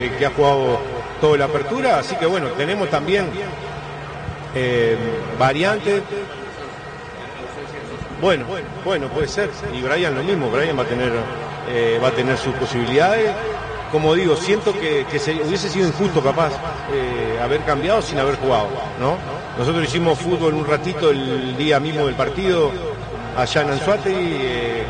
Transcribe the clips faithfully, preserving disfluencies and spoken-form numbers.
que ha jugado toda la apertura, así que bueno, tenemos también eh, variantes. Bueno, bueno, puede ser, y Brian lo mismo, Brian va a tener, eh, va a tener sus posibilidades. Como digo, siento que, que se, hubiese sido injusto capaz eh, haber cambiado sin haber jugado, ¿no? Nosotros hicimos fútbol un ratito el día mismo del partido allá en Anzoátegui, eh,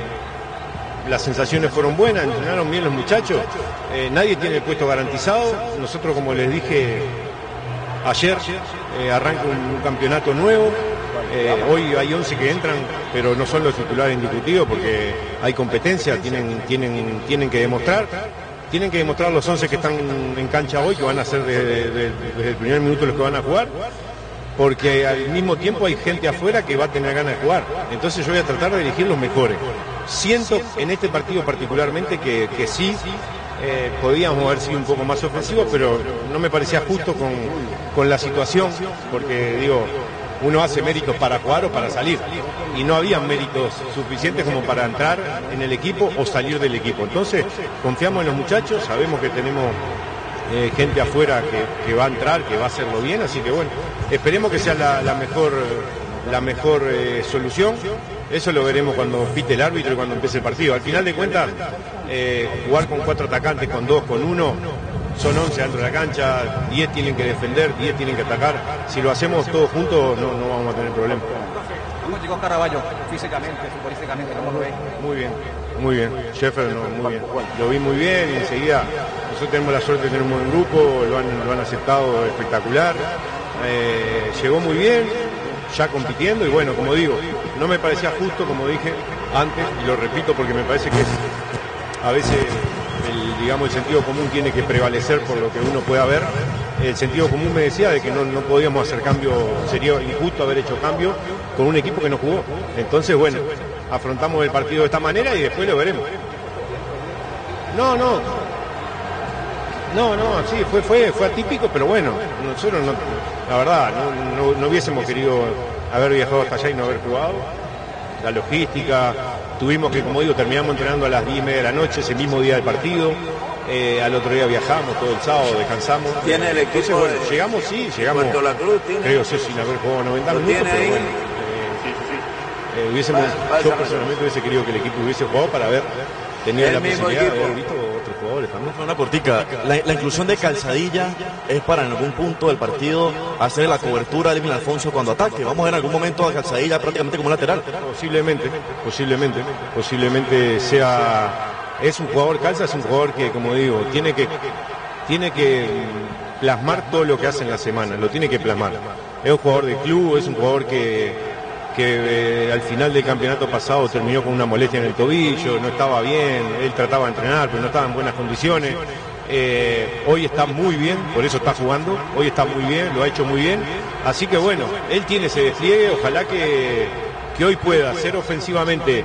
las sensaciones fueron buenas, entrenaron bien los muchachos, eh, nadie tiene el puesto garantizado. Nosotros, como les dije ayer, eh, arranca un, un campeonato nuevo. Eh, hoy hay once que entran, pero no son los titulares indiscutidos porque hay competencia, tienen, tienen, tienen que demostrar. Tienen que demostrar los once que están en cancha hoy, que van a ser desde, desde, desde el primer minuto los que van a jugar, porque al mismo tiempo hay gente afuera que va a tener ganas de jugar. Entonces yo voy a tratar de elegir los mejores. Siento en este partido particularmente que, que sí eh, podíamos haber sido un poco más ofensivos, pero no me parecía justo con, con la situación, porque digo, uno hace méritos para jugar o para salir, y no había méritos suficientes como para entrar en el equipo o salir del equipo. Entonces confiamos en los muchachos, sabemos que tenemos eh, gente afuera que, que va a entrar, que va a hacerlo bien, así que bueno, esperemos que sea la, la mejor, la mejor eh, solución. Eso lo veremos cuando pite el árbitro y cuando empiece el partido. Al final de cuentas, eh, jugar con cuatro atacantes, con dos, con uno, son once dentro de la cancha, diez tienen que defender, diez tienen que atacar. Si lo hacemos todos juntos, no, no vamos a tener problemas. ¿Cómo llegó Caraballo físicamente, futbolísticamente? ¿Cómo lo ves? Muy bien, muy bien. Sheffer, no, muy bien. Lo vi muy bien y enseguida nosotros tenemos la suerte de tener un buen grupo, lo han, lo han aceptado espectacular. Eh, llegó muy bien, ya compitiendo, y bueno, como digo, no me parecía justo, como dije antes, y lo repito porque me parece que es, a veces el, digamos, el sentido común tiene que prevalecer por lo que uno pueda ver. El sentido común me decía de que no, no podíamos hacer cambio, sería injusto haber hecho cambio con un equipo que no jugó. Entonces, bueno, afrontamos el partido de esta manera y después lo veremos. No, no. No, no, sí, fue, fue, fue atípico, pero bueno, nosotros no, la verdad, no, no, no hubiésemos querido haber viajado hasta allá y no haber jugado. La logística, tuvimos que, como digo, terminamos entrenando a las diez y media de la noche, ese mismo día del partido. Eh, al otro día viajamos, todo el sábado descansamos. ¿Tiene el equipo? Entonces, bueno, de, llegamos, sí, llegamos. Puerto La Cruz, ¿tiene? Creo, sí, sin haber jugado noventa minutos, pero ahí? bueno. Eh, sí, sí, sí. Eh, hubiésemos, Pasa, yo pasa, personalmente hubiese querido que el equipo hubiese jugado para haber tenido el la mismo posibilidad equipo. de haber visto otros jugadores también. Una cortica, la, la inclusión de Calzadilla es para en algún punto del partido hacer la cobertura de Edwin Alfonso cuando ataque. Vamos a ver en algún momento a Calzadilla prácticamente como lateral. Posiblemente, posiblemente, posiblemente sea, es un jugador, Calza es un jugador que, como digo, tiene que, tiene que plasmar todo lo que hace en la semana, lo tiene que plasmar. Es un jugador de club, es un jugador que que eh, al final del campeonato pasado terminó con una molestia en el tobillo, no estaba bien, él trataba de entrenar, pero no estaba en buenas condiciones. Eh, hoy está muy bien, por eso está jugando, hoy está muy bien, lo ha hecho muy bien, así que bueno, él tiene ese despliegue, ojalá que, que hoy pueda ser ofensivamente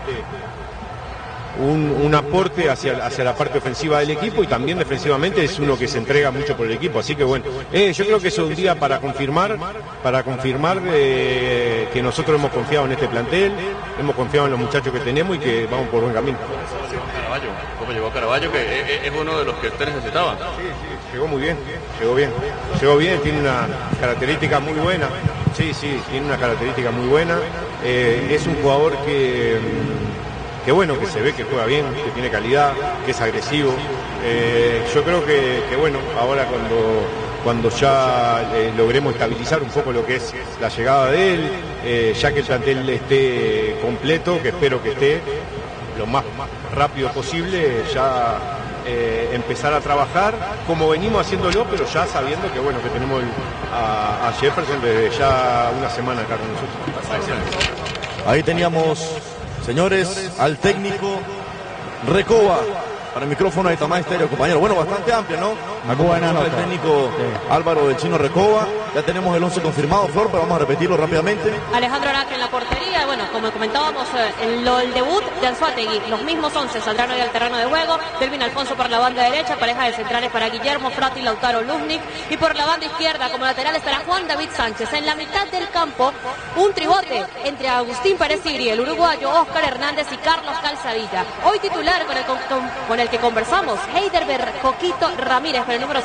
un, un aporte hacia, hacia la parte ofensiva del equipo, y también defensivamente es uno que se entrega mucho por el equipo, así que bueno, eh, yo creo que es un día para confirmar, para confirmar eh, que nosotros hemos confiado en este plantel, hemos confiado en los muchachos que tenemos y que vamos por buen camino. Caraballo, ¿cómo llegó Caraballo? Que es uno de los que ustedes necesitaban. Sí, sí, llegó muy bien, llegó bien, llegó bien, tiene una característica muy buena, sí, sí, tiene una característica muy buena, eh, es un jugador que, que bueno, que se ve que juega bien, que tiene calidad, que es agresivo, eh, yo creo que, que bueno, ahora cuando, cuando ya eh, logremos estabilizar un poco lo que es la llegada de él, eh, ya que el plantel esté completo, que espero que esté lo más rápido posible, ya eh, empezar a trabajar como venimos haciéndolo, pero ya sabiendo que bueno, que tenemos el, a, a Jefferson desde ya una semana acá con nosotros. Ahí teníamos, señores, al técnico Recoba para el micrófono de Tamás Estéreo, compañero. Bueno, bastante amplio, ¿no? Acompañamos al técnico sí. Álvaro del Chino Recoba. Ya tenemos el once confirmado, Flor, pero vamos a repetirlo rápidamente. Alejandro Araque en la portería. Bueno, como comentábamos, en lo, el debut de Anzoátegui, los mismos once saldrán hoy al terreno de juego. Delvin Alfonso por la banda derecha, pareja de centrales para Guillermo Frati y Lautaro Luznik. Y por la banda izquierda, como lateral, estará Juan David Sánchez. En la mitad del campo, un tribote entre Agustín Pérez Siri, el uruguayo, Oscar Hernández y Carlos Calzadilla. Hoy titular con el, con, con el el que conversamos, Heidelberg Coquito Ramírez, con el número